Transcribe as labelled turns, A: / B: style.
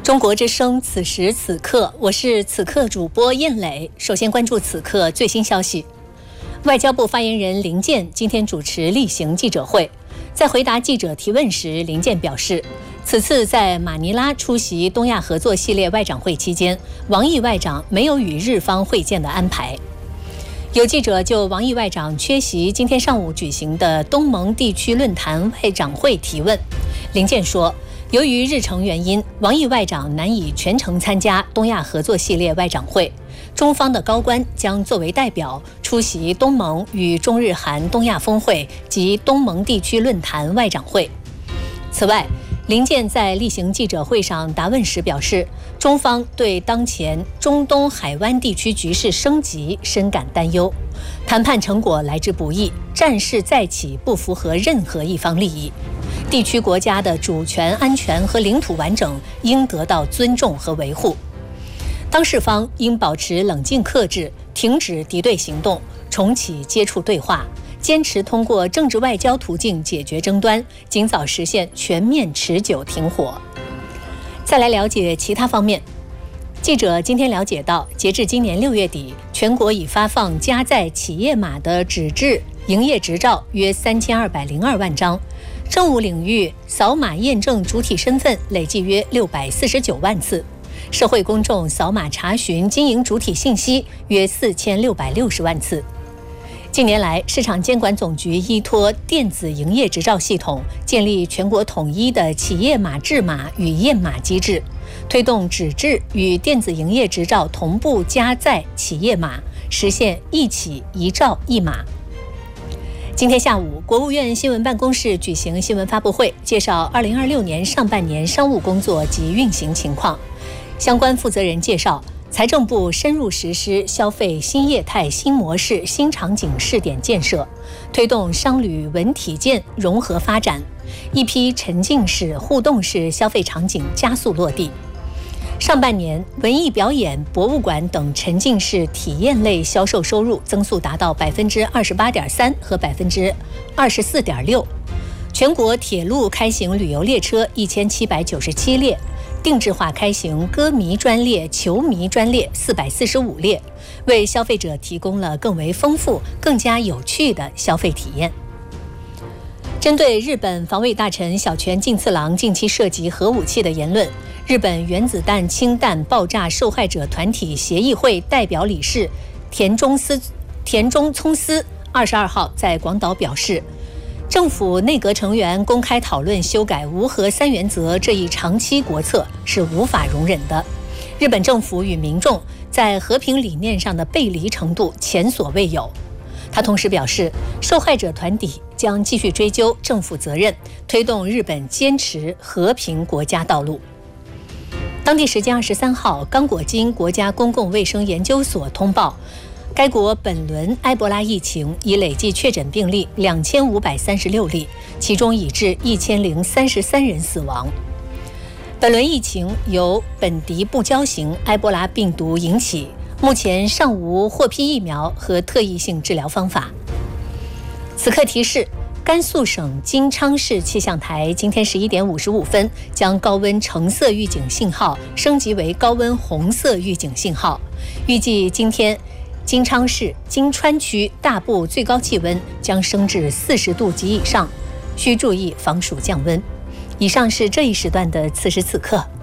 A: 中国之声，此时此刻，我是此刻主播燕磊。首先关注此刻最新消息。外交部发言人林健今天主持例行记者会，在回答记者提问时，林健表示，此次在马尼拉出席东亚合作系列外长会期间，王毅外长没有与日方会见的安排。有记者就王毅外长缺席今天上午举行的东盟地区论坛外长会提问，林健说，由于日程原因，王毅外长难以全程参加东亚合作系列外长会，中方的高官将作为代表出席东盟与中日韩东亚峰会及东盟地区论坛外长会。此外，林健在例行记者会上答问时表示，中方对当前中东海湾地区局势升级深感担忧，谈判成果来之不易，战事再起不符合任何一方利益，地区国家的主权、安全和领土完整应得到尊重和维护。当事方应保持冷静克制，停止敌对行动，重启接触对话，坚持通过政治外交途径解决争端，尽早实现全面持久停火。再来了解其他方面。记者今天了解到，截至今年6月底，全国已发放加载企业码的纸质营业执照约3202万张，政务领域扫码验证主体身份累计约649万次，社会公众扫码查询经营主体信息约4660万次。近年来，市场监管总局依托电子营业执照系统，建立全国统一的企业码制码与验码机制，推动纸质与电子营业执照同步加载企业码，实现一企一照一码。今天下午，国务院新闻办公室举行新闻发布会，介绍2026年上半年商务工作及运行情况。相关负责人介绍，财政部深入实施消费新业态、新模式、新场景试点建设，推动商旅文体建融合发展，一批沉浸式、互动式消费场景加速落地。上半年，文艺表演、博物馆等沉浸式体验类销售收入增速达到28.3%和24.6%。全国铁路开行旅游列车1797列，定制化开行歌迷专列、球迷专列445列，为消费者提供了更为丰富、更加有趣的消费体验。针对日本防卫大臣小泉进次郎近期涉及核武器的言论，日本原子弹氢弹爆炸受害者团体协议会代表理事田中聪司22号在广岛表示，政府内阁成员公开讨论修改无核三原则这一长期国策是无法容忍的。日本政府与民众在和平理念上的背离程度前所未有。他同时表示，受害者团体将继续追究政府责任，推动日本坚持和平国家道路。当地时间23号，刚果金国家公共卫生研究所通报，该国本轮埃博拉疫情已累计确诊病例2536例，其中已致1033人死亡。本轮疫情由本地不交型埃博拉病毒引起，目前尚无获批疫苗和特异性治疗方法。此刻提示，甘肃省金昌市气象台今天11点55分将高温橙色预警信号升级为高温红色预警信号，预计今天金昌市金川区大部最高气温将升至40度及以上，需注意防暑降温。以上是这一时段的此时此刻。